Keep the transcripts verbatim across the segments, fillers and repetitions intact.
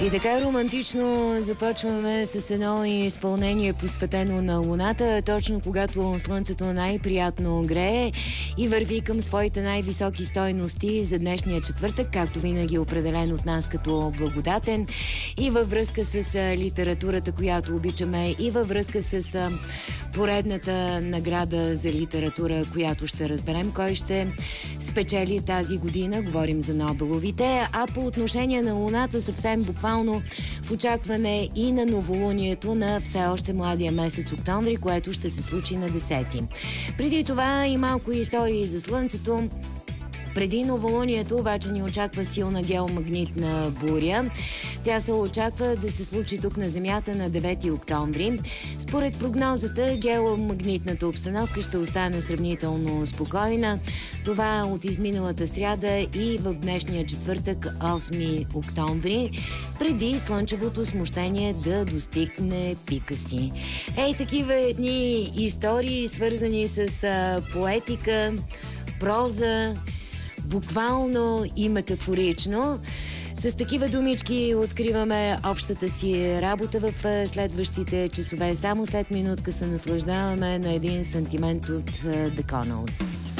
И така романтично започваме с едно изпълнение, посветено на Луната, точно когато Слънцето най-приятно грее и върви към своите най-високи стойности за днешния четвъртък, както винаги определен от нас като благодатен, и във връзка с литературата, която обичаме, и във връзка с поредната награда за литература, която ще разберем кой ще спечели тази година. Говорим за Нобеловите. А по отношение на Луната, съвсем буквално в очакване и на новолунието на все още младия месец октомври, което ще се случи на десети. Преди това и малко истории за Слънцето. Преди новолунието обаче ни очаква силна геомагнитна буря. Тя се очаква да се случи тук на Земята на девети октомври. Според прогнозата, геомагнитната обстановка ще остане сравнително спокойна. Това от изминалата сряда и в днешния четвъртък, осми октомври, преди слънчевото смущение да достигне пика си. Ей, такива едни истории, свързани с а, поетика, проза, буквално и метафорично. С такива думички откриваме общата си работа в следващите часове. Само след минутка се наслаждаваме на един сантимент от The Connells.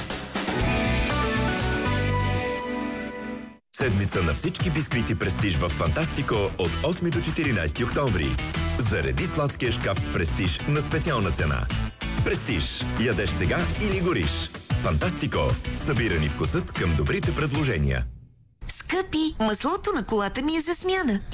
Седмица на всички бисквити Престиж в Фантастико от осми до четиринайсети октомври. Зареди сладкия шкаф с Престиж на специална цена. Престиж. Ядеш сега или гориш. Фантастико. Събирани вкусът към добрите предложения. Скъпи, маслото на колата ми е за смяна.